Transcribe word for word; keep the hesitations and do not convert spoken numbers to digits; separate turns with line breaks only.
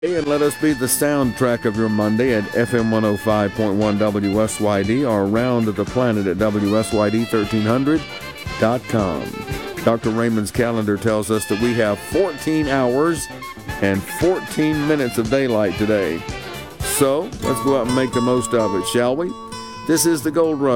And let us be the soundtrack of your Monday at F M one oh five point one W S Y D or around the planet at W S Y D thirteen hundred dot com. Doctor Raymond's calendar tells us that we have fourteen hours and fourteen minutes of daylight today. So let's go out and make the most of it, shall we? This is the Gold Rush.